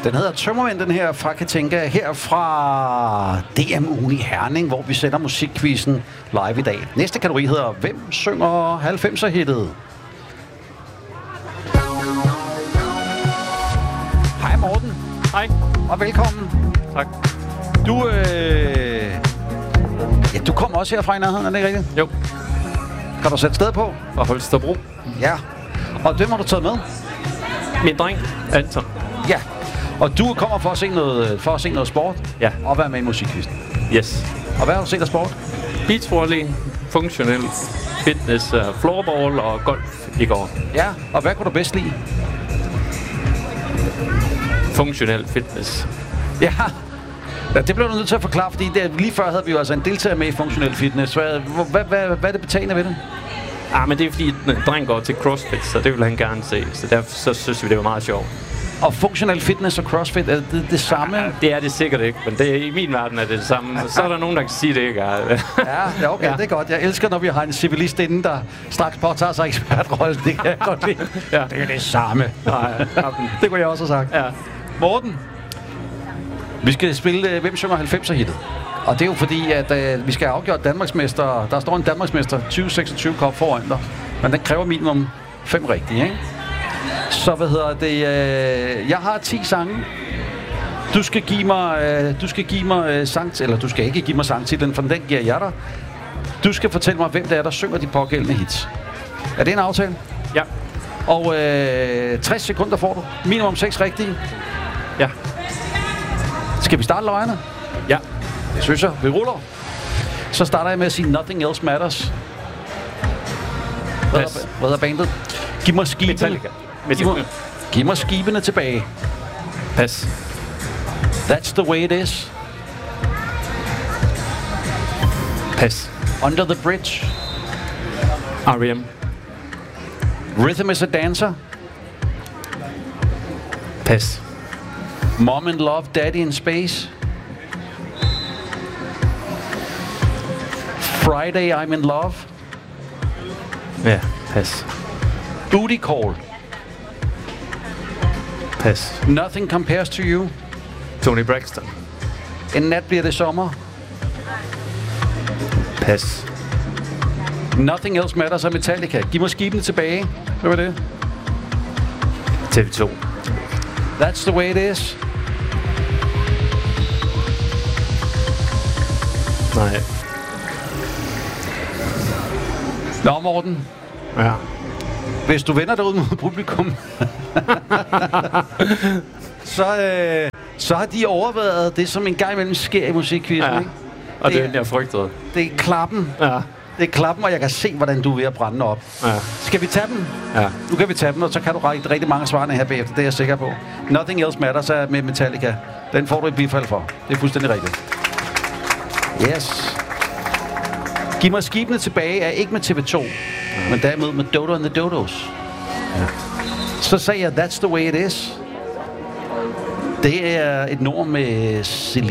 Den hedder Tømmermænd, den her fra Katinka, her fra DM-ugen i Herning, hvor vi sender musikquizzen live i dag. Næste kategori hedder Hvem synger 90'er-hittet? Hej Morten. Hej. Og velkommen. Tak. Du kommer også her fra i nærheden, er det ikke rigtigt? Jo. Kan du sætte sted på? Fra Holstebro. Ja. Og hvem har du taget med? Min dreng, Anton. Ja. Og du kommer for at se noget sport? Ja. Og være med i musikquizzen? Yes. Og hvad har du set af sport? Beachvolley, funktionel fitness, floorball og golf i går. Ja. Og hvad kunne du bedst lide? Funktionel fitness. Ja. Ja, det blev du nødt til at forklare, fordi lige før havde vi jo altså en deltager med i funktionel fitness. Hvad er det betalende ved det? Men det er fordi, at dreng går til CrossFit, så det vil han gerne se. Så derfor så synes vi, det var meget sjovt. Og funktionel fitness og CrossFit, er det samme? Ja, det er det sikkert ikke, men det er, i min verden er det det samme. Så er der nogen, der kan sige, det ikke er. Ja, okay, ja. Det er godt. Jeg elsker, når vi har en civilist inden, der straks påtager sig ekspertrollen. Det kan jeg godt lide. Ja. Det er det samme. Nej, det kunne jeg også have sagt. Ja. Morten, vi skal spille Hvem synger 90'er-hittet? Og det er jo fordi, at vi skal have afgjort Danmarksmester. Der står en Danmarksmester 2026 kop foran dig. Men den kræver minimum 5 rigtige, ikke? Så jeg har 10 sange. Du skal give mig sang, eller du skal ikke give mig sangtitlen, for den giver jeg dig. Du skal fortælle mig, hvem det er, der synger de pågældende hits. Er det en aftale? Ja. Og 60 sekunder får du. Minimum 6 rigtige. Ja. Skal vi starte løjerne? Ja. Det synes jeg. Vi ruller. Så starter jeg med at sige Nothing Else Matters. Hvad hedder bandet? Giv mig skibene. Giv mig skibene tilbage. Pas. That's the way it is. Pas. Under the Bridge. R.E.M. Rhythm is a Dancer. Pas. Mom and Love, Daddy in Space. Friday, I'm in Love. Ja, pas. Booty Call. Pas. Nothing Compares to You. Tony Braxton. En nat bliver det sommer. Pas. Nothing Else Matters af Metallica. Giv mig skibene tilbage. Hvad var det? TV2. That's the way it is. Nej. Nå, Morten. Ja. Hvis du vender dig ud mod publikum, så har de overvejet det, som en gang imellem sker i musikquizzen, ikke? Og det er den, jeg frygtede. Det er klappen. Ja. Det er klappen, og jeg kan se, hvordan du er ved at brænde op. Ja. Skal vi tage dem? Ja. Nu kan vi tage dem, og så kan du række rigtig mange svarene her bagefter. Det er jeg sikker på. Nothing Else Matters er med Metallica. Den får du et bifald for. Det er fuldstændig rigtigt. Yes. Giv mig skibene tilbage er ikke med TV2, men derimod med Dodo and the Dodos. Ja. Så sagde jeg, That's the way it is. Det er et nummer med Celine